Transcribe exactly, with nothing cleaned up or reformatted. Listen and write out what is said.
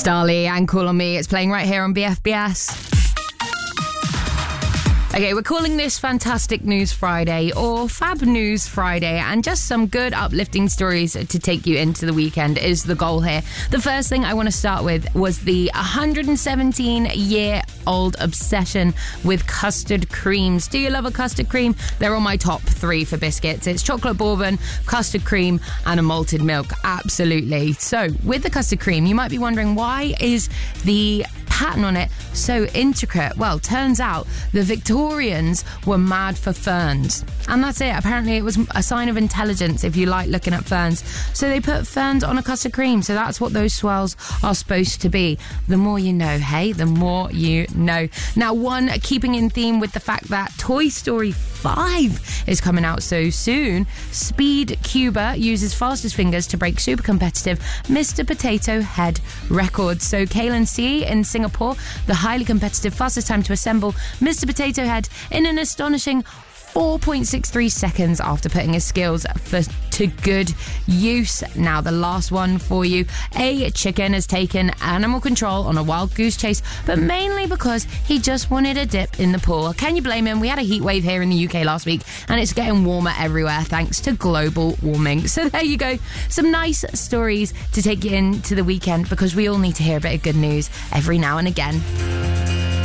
Starlee and Call on Me. It's playing right here on B F B S. Okay, we're calling this Fantastic News Friday or Fab News Friday, and just some good uplifting stories to take you into the weekend is the goal here. The first thing I want to start with was the one hundred seventeen year old obsession with custard creams. Do you love a custard cream? They're on my top three for biscuits. It's chocolate bourbon, custard cream, and a malted milk. Absolutely. So with the custard cream, you might be wondering, why is the pattern on it so intricate? Well, turns out the Victorians were mad for ferns, and that's it. Apparently it was a sign of intelligence if you like looking at ferns, so they put ferns on a custard cream. So that's what those swirls are supposed to be. The more you know, hey, the more you know. Now, one, keeping in theme with the fact that Toy Story five is coming out so soon, Speed Cuba uses fastest fingers to break super competitive Mister Potato Head records. So Kalen C in Singapore, the highly competitive fastest time to assemble Mister Potato Head in an astonishing four point six three seconds after putting his skills for, to good use. Now, the last one for you. A chicken has taken animal control on a wild goose chase, but mainly because he just wanted a dip in the pool. Can you blame him? We had a heat wave here in the U K last week, and it's getting warmer everywhere thanks to global warming. So there you go. Some nice stories to take you into the weekend, because we all need to hear a bit of good news every now and again.